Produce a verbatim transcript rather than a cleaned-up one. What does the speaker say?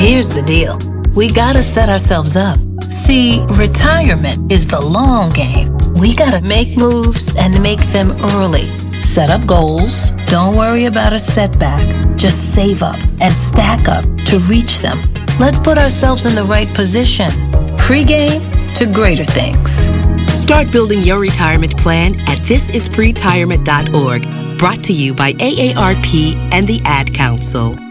Here's the deal. We gotta set ourselves up. See, retirement is the long game. We gotta make moves and make them early. Set up goals. Don't worry about a setback. Just save up and stack up to reach them. Let's put ourselves in the right position. Pre-game to greater things. Start building your retirement plan at this is pretirement dot org. Brought to you by A A R P and the Ad Council.